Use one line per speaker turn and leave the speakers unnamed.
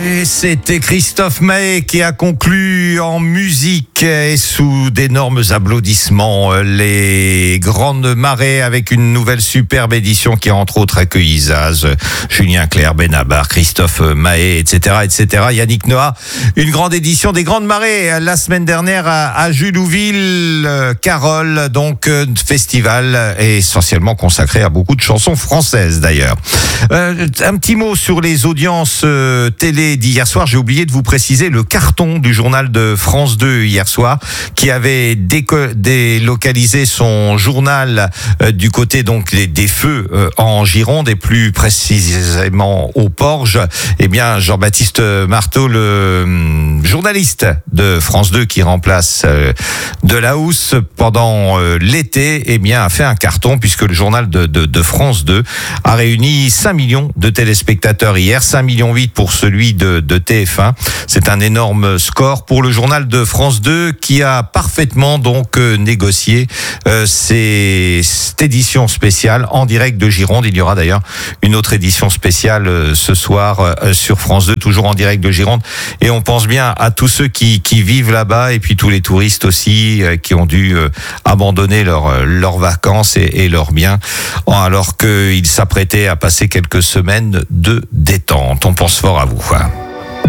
Et c'était Christophe Maé qui a conclu en musique et sous d'énormes applaudissements les Grandes Marées avec une nouvelle superbe édition qui a entre autres accueilli Zaz, Julien Clerc, Benabar, Christophe Maé, etc., etc., Yannick Noah. Une grande édition des Grandes Marées la semaine dernière à Julouville, Carole, donc festival essentiellement consacré à beaucoup de chansons françaises d'ailleurs. Un petit mot sur les audiences télé d'hier soir. J'ai oublié de vous préciser le carton du journal de France 2 hier soir, qui avait délocalisé son journal du côté donc des feux en Gironde et plus précisément au Porge. Eh bien, Jean-Baptiste Marteau, le journaliste de France 2 qui remplace Delahousse pendant l'été, eh bien, a fait un carton puisque le journal de France 2 a réuni 5 millions de téléspectateurs hier, 5,8 millions pour celui de TF1. C'est un énorme score pour le journal de France 2 qui a parfaitement donc négocié cette édition spéciale en direct de Gironde. Il y aura d'ailleurs une autre édition spéciale ce soir sur France 2, toujours en direct de Gironde. Et on pense bien à tous ceux qui vivent là-bas et puis tous les touristes aussi qui ont dû abandonner leurs vacances et leurs biens alors qu'ils s'apprêtaient à passer quelques semaines de détente. On pense fort à vous.